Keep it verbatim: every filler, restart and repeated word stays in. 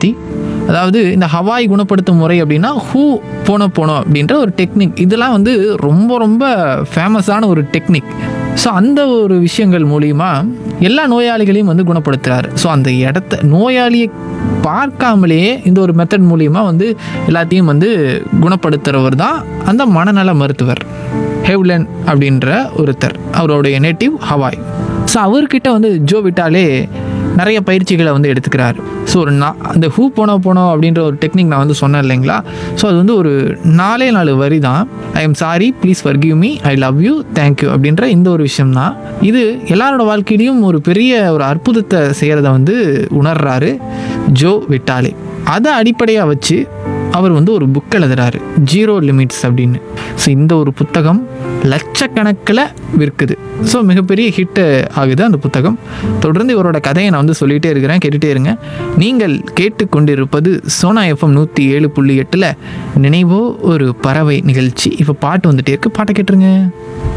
பற்றி. அதாவது இந்த ஹவாய் குணப்படுத்தும் முறை அப்படின்னா ஹூ போனோ போனோ அப்படின்ற ஒரு டெக்னிக். இதெல்லாம் வந்து ரொம்ப ரொம்ப ஃபேமஸான ஒரு டெக்னிக். ஸோ அந்த ஒரு விஷயங்கள் மூலிமா எல்லா நோயாளிகளையும் வந்து குணப்படுத்துகிறாரு. ஸோ அந்த இடத்த நோயாளியை பார்க்காமலே இந்த ஒரு மெத்தட் மூலிமா வந்து எல்லாத்தையும் வந்து குணப்படுத்துகிறவர் தான் அந்த மனநல மருத்துவர் ஹெவ்லன் அப்படின்ற ஒருத்தர். அவருடைய நேட்டிவ் ஹவாய். ஸோ அவர்கிட்ட வந்து ஜோ விட்டாலே நிறைய பயிற்சிகளை வந்து எடுத்துக்கிறாரு. ஸோ ஒரு நா அந்த ஹூ போனோ போனோ அப்படின்ற ஒரு டெக்னிக் நான் வந்து சொன்னேன் இல்லைங்களா. ஸோ அது வந்து ஒரு நாலே நாலு வரி தான். I am sorry, please forgive me, I love you, thank you அப்படின்ற இந்த ஒரு விஷயம் தான். இது எல்லாரோட வாழ்க்கையிலையும் ஒரு பெரிய ஒரு அற்புதத்தை செய்கிறத வந்து உணர்றாரு ஜோ விட்டாலே. அதை அடிப்படையாக வச்சு அவர் வந்து ஒரு புக் எழுதுறாரு, ஜீரோ லிமிட்ஸ் அப்படின்னு. ஸோ இந்த ஒரு புத்தகம் லட்சக்கணக்கில் விற்குது. ஸோ மிகப்பெரிய ஹிட்டு ஆகுது அந்த புத்தகம். தொடர்ந்து இவரோட கதையை நான் வந்து சொல்லிகிட்டே இருக்கிறேன், கேட்டுகிட்டே இருங்க. நீங்கள் கேட்டுக்கொண்டிருப்பது சோனா எஃப்எம் நூற்றி ஏழு புள்ளி எட்டில் நினைவோ ஒரு பறவை நிகழ்ச்சி. இப்போ பாட்டு வந்துட்டே இருக்கு, பாட்டை கேட்டுருங்க.